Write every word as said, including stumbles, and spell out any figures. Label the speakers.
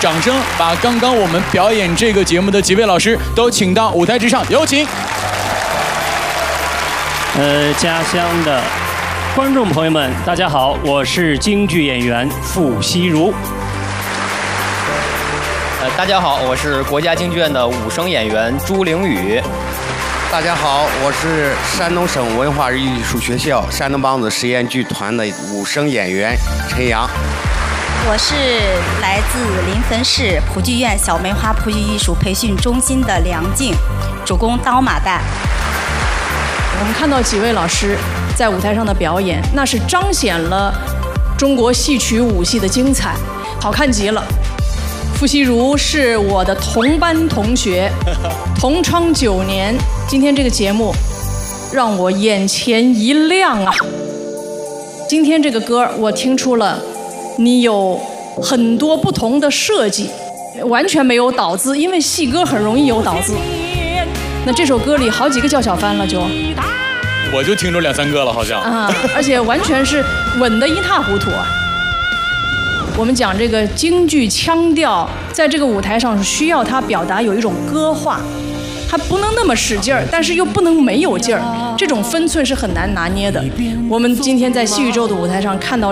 Speaker 1: 掌声把刚刚我们表演这个节目的几位老师都请到舞台之上，有请。
Speaker 2: 呃，家乡的观众朋友们，大家好，我是京剧演员傅希如。
Speaker 3: 呃，大家好，我是国家京剧院的武生演员朱凌雨。
Speaker 4: 大家好，我是山东省文化艺术学校山东梆子实验剧团的武生演员陈阳。
Speaker 5: 我是来自临汾市普剧院小梅花普剧艺术培训中心的梁静，主攻刀马旦。
Speaker 6: 我们看到几位老师在舞台上的表演，那是彰显了中国戏曲武戏的精彩，好看极了。傅希如是我的同班同学，同窗九年。今天这个节目让我眼前一亮啊！今天这个歌我听出了你有很多不同的设计，完全没有倒字，因为戏歌很容易有倒字。那这首歌里好几个叫小翻了就，
Speaker 1: 我就听着两三个了好像
Speaker 6: 啊，而且完全是稳得一塌糊涂啊。我们讲这个京剧腔调，在这个舞台上是需要它表达有一种歌化，它不能那么使劲儿，但是又不能没有劲儿，这种分寸是很难拿捏的。我们今天在戏宇宙的舞台上看到